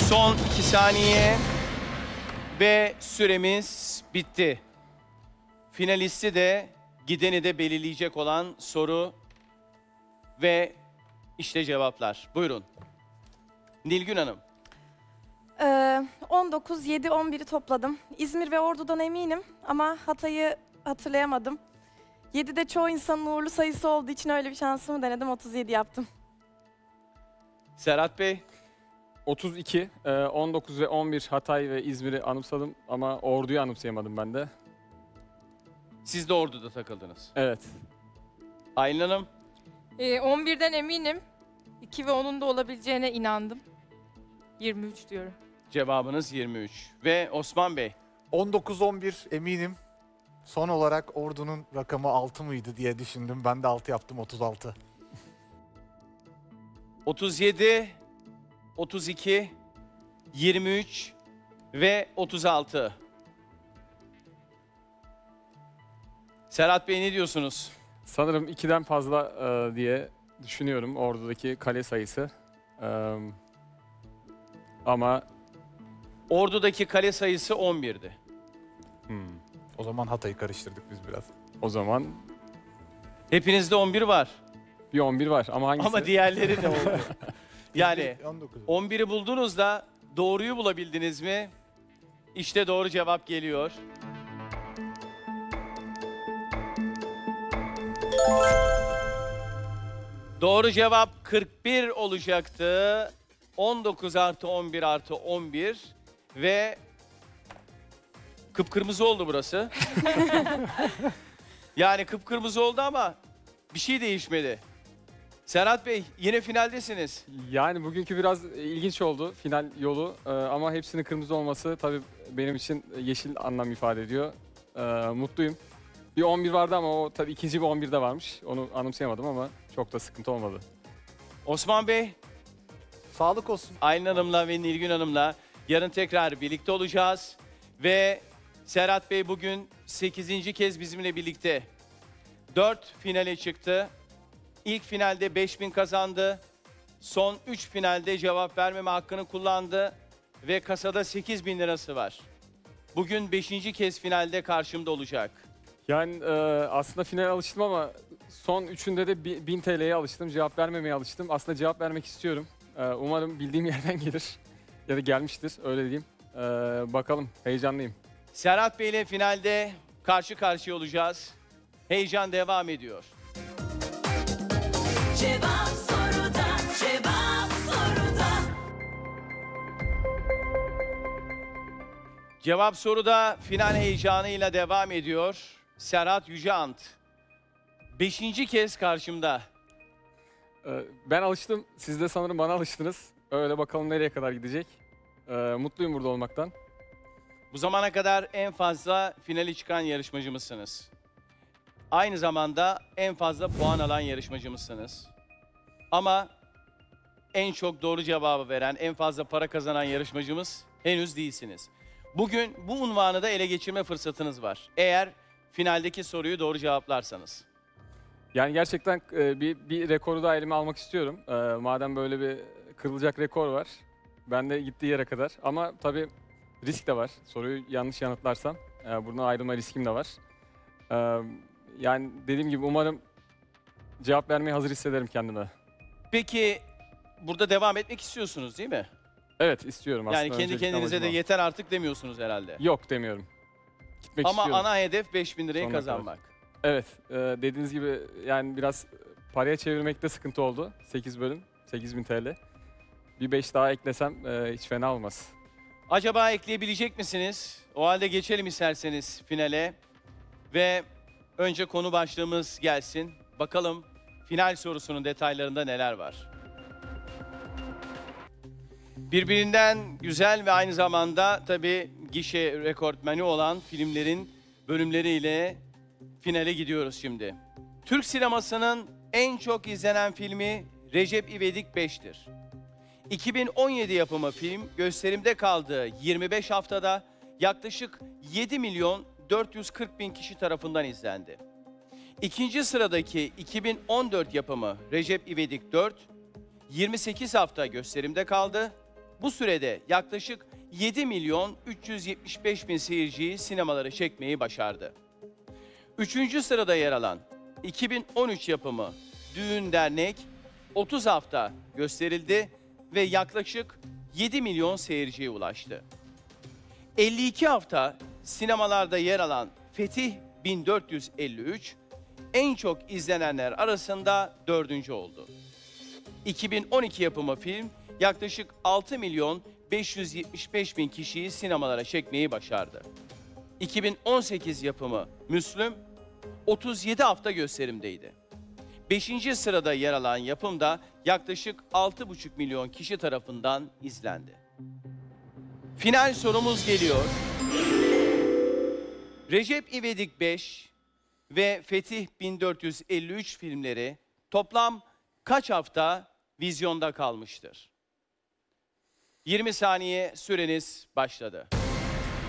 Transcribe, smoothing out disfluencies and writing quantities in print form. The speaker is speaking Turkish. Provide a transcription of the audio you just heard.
Son 2 saniye ve süremiz bitti. Finalisti de gideni de belirleyecek olan soru ve işte cevaplar. Buyurun. Nilgün Hanım. 19, 7, 11'i topladım. İzmir ve Ordu'dan eminim ama Hatay'ı hatırlayamadım. 7 de çoğu insanın uğurlu sayısı olduğu için öyle bir şansımı denedim. 37 yaptım. Serhat Bey. 32, 19 ve 11 Hatay ve İzmir'i anımsadım ama Ordu'yu anımsayamadım ben de. Siz de Ordu'da takıldınız. Evet. Aylin Hanım. 11'den eminim. 2 ve 10'un da olabileceğine inandım. 23 diyorum. Cevabınız 23. Ve Osman Bey. 19-11 eminim. Son olarak Ordu'nun rakamı 6 mıydı diye düşündüm. Ben de 6 yaptım, 36. 37, 32, 23 ve 36. Serhat Bey ne diyorsunuz? Sanırım 2'den fazla diye düşünüyorum Ordu'daki kale sayısı. Ama Ordu'daki kale sayısı 11'di. O zaman Hatay'ı karıştırdık biz biraz. o zaman Hepinizde 11 var. bir 11 var ama hangisi? Ama diğerleri de oldu. Yani 19. 11'i buldunuz da doğruyu bulabildiniz mi? İşte doğru cevap geliyor. Doğru cevap 41 olacaktı. 19 artı 11 artı 11 ve kıpkırmızı oldu burası. Yani kıpkırmızı oldu ama bir şey değişmedi. Serhat Bey yine finaldesiniz. Yani bugünkü biraz ilginç oldu final yolu ama hepsinin kırmızı olması tabii benim için yeşil anlam ifade ediyor. Mutluyum. Bir 11 vardı ama o tabii ikinci bir 11 de varmış. Onu anımsayamadım ama çok da sıkıntı olmadı. Osman Bey, Sağlık olsun. Aylin Hanım'la ve Nilgün Hanım'la yarın tekrar birlikte olacağız. Ve Serhat Bey bugün 8. kez bizimle birlikte. 4 finale çıktı. İlk finalde 5000 kazandı. Son 3 finalde cevap vermeme hakkını kullandı. Ve kasada 8000 lirası var. Bugün 5. kez finalde karşımda olacak. Yani aslında finale alıştım ama son üçünde de 1000 TL'ye alıştım. Cevap vermemeye alıştım. Aslında cevap vermek istiyorum. Umarım bildiğim yerden gelir. Ya da gelmiştir öyle diyeyim. Bakalım heyecanlıyım. Serhat Bey ile finalde karşı karşıya olacağız. Heyecan devam ediyor. Cevap soruda, cevap soruda. Cevap soruda final heyecanıyla devam ediyor. Serhat Yüceant. 5. kez karşımda. Ben alıştım. Siz de sanırım bana alıştınız. Öyle bakalım nereye kadar gidecek. Mutluyum burada olmaktan. Bu zamana kadar en fazla finale çıkan yarışmacımızsınız. Aynı zamanda en fazla puan alan yarışmacımızsınız. Ama en çok doğru cevabı veren, en fazla para kazanan yarışmacımız henüz değilsiniz. Bugün bu unvanı da ele geçirme fırsatınız var. Eğer finaldeki soruyu doğru cevaplarsanız. Yani gerçekten bir rekoru da elime almak istiyorum. Madem böyle bir kırılacak rekor var. Ben de gittiği yere kadar. Ama tabii risk de var. Soruyu yanlış yanıtlarsam. Buradan ayrılma riskim de var. Yani dediğim gibi umarım cevap vermeye hazır hissederim kendime. Peki burada devam etmek istiyorsunuz değil mi? Evet istiyorum aslında. Yani kendi öncelikle kendinize de amacım o. yeter artık demiyorsunuz herhalde. Yok demiyorum. Gitmek Ama istiyorum. ana hedef 5000 lirayı Sonuna kazanmak. Evet dediğiniz gibi yani biraz paraya çevirmekte sıkıntı oldu. 8 bölüm 8000 TL. Bir 5 daha eklesem hiç fena olmaz. Acaba ekleyebilecek misiniz? O halde geçelim isterseniz finale. Ve önce konu başlığımız gelsin. Bakalım final sorusunun detaylarında neler var? Birbirinden güzel ve aynı zamanda tabii gişe rekortmeni olan filmlerin bölümleriyle finale gidiyoruz şimdi. Türk sinemasının en çok izlenen filmi Recep İvedik 5'tir. 2017 yapımı film gösterimde kaldığı 25 haftada yaklaşık 7 milyon 440 bin kişi tarafından izlendi. İkinci sıradaki 2014 yapımı Recep İvedik 4, 28 hafta gösterimde kaldı bu sürede yaklaşık 7 milyon 375 bin seyirciyi sinemalara çekmeyi başardı. 3. sırada yer alan 2013 yapımı Düğün Dernek 30 hafta gösterildi ve yaklaşık 7 milyon seyirciye ulaştı. 52 hafta sinemalarda yer alan Fetih 1453 en çok izlenenler arasında 4. oldu. 2012 yapımı film yaklaşık 6 milyon 575 bin kişiyi sinemalara çekmeyi başardı. 2018 yapımı Müslüm 37 hafta gösterimdeydi. 5. sırada yer alan yapım da yaklaşık 6,5 milyon kişi tarafından izlendi. Final sorumuz geliyor. Recep İvedik 5 ve Fetih 1453 filmleri toplam kaç hafta vizyonda kalmıştır? 20 saniye süreniz başladı.